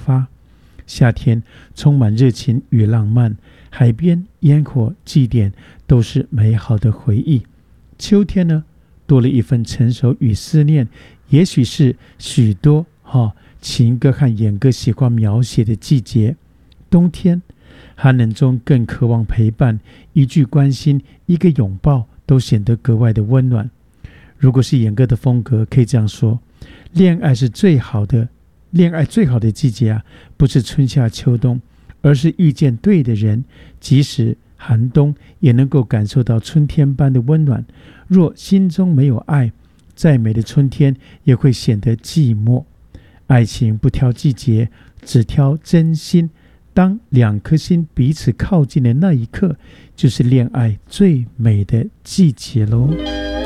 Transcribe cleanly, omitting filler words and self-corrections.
发。夏天充满热情与浪漫，海边、烟火、祭典都是美好的回忆。秋天呢，多了一份成熟与思念，也许是许多情歌和演歌喜欢描写的季节。冬天寒冷中更渴望陪伴，一句关心，一个拥抱都显得格外的温暖。如果是演歌的风格，可以这样说：恋爱最好的季节啊，不是春夏秋冬，而是遇见对的人，即使寒冬也能够感受到春天般的温暖。若心中没有爱，再美的春天也会显得寂寞。爱情不挑季节，只挑真心。当两颗心彼此靠近的那一刻，就是恋爱最美的季节咯。